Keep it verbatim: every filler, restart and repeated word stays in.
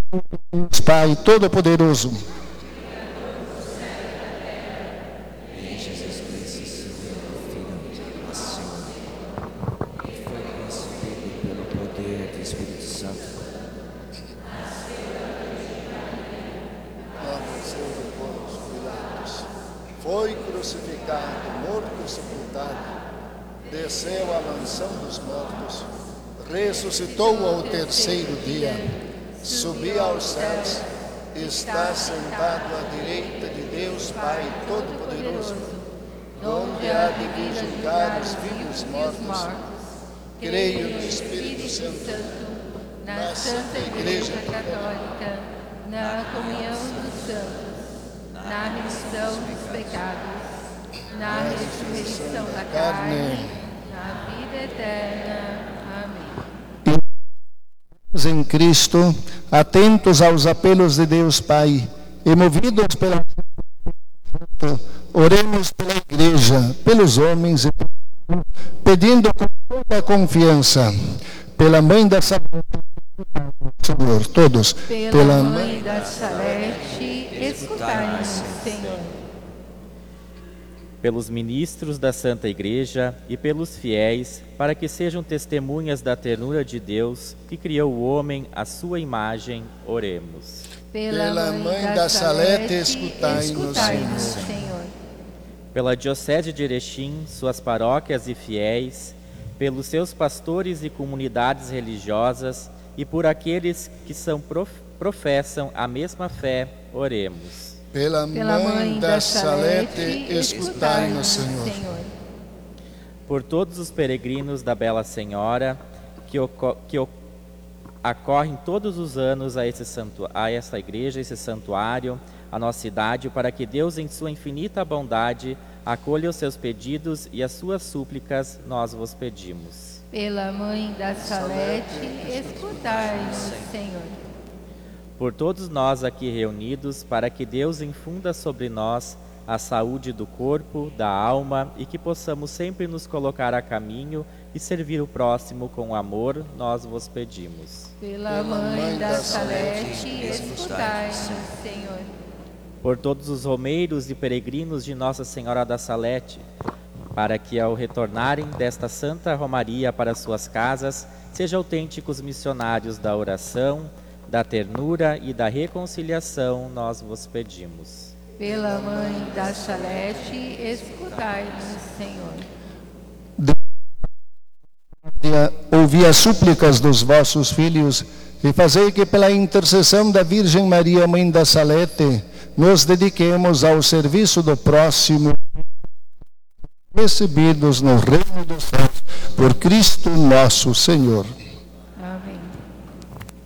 Pai Todo-Poderoso, em Jesus Cristo, Senhor, Filho, nasceu e foi concebido pelo poder do Espírito Santo. Nasceu de Pôncio Pilatos, foi crucificado, morto e sepultado, desceu à mansão dos mortos, ressuscitou ao terceiro dia, subiu aos céus, está sentado à direita de Deus Pai Todo-Poderoso, donde há de vir julgar os vivos e mortos. Creio no Espírito Santo, na Santa Igreja Católica, na comunhão dos santos, na remissão dos pecados, na ressurreição da carne, na vida eterna. Amém. em Cristo, atentos aos apelos de Deus Pai e movidos pela oremos pela Igreja, pelos homens e pedindo com toda a confiança pela Mãe da Salete, Senhor, todos, pela, pela Mãe da Salete, escutai-nos, Senhor. Pelos ministros da Santa Igreja e pelos fiéis, para que sejam testemunhas da ternura de Deus, que criou o homem à sua imagem, oremos. Pela, Pela Mãe da Salete, escutai-nos, Senhor. Senhor. Pela Diocese de Erechim, suas paróquias e fiéis, pelos seus pastores e comunidades religiosas e por aqueles que são prof, professam a mesma fé, oremos. Pela, Pela Mãe da Salete, escutai-nos, Senhor. Senhor. Por todos os peregrinos da Bela Senhora, que, oco, que o, acorrem todos os anos a, esse santu, a esta igreja, esse santuário, a nossa cidade, para que Deus, em sua infinita bondade, acolha os seus pedidos e as suas súplicas, nós vos pedimos. Pela Mãe da Salete, escutai-nos, Senhor. Por todos nós aqui reunidos, para que Deus infunda sobre nós a saúde do corpo, da alma e que possamos sempre nos colocar a caminho e servir o próximo com amor, nós vos pedimos. Pela Mãe da Salete, escutai-nos, Senhor. Por todos os romeiros e peregrinos de Nossa Senhora da Salete, para que ao retornarem desta Santa Romaria para suas casas, sejam autênticos missionários da oração, da ternura e da reconciliação, nós vos pedimos. Pela Mãe da Salete, escutai-nos, Senhor. Ouvi as súplicas dos vossos filhos e fazei que pela intercessão da Virgem Maria, Mãe da Salete, nos dediquemos ao serviço do próximo, recebidos no reino dos céus, por Cristo nosso Senhor.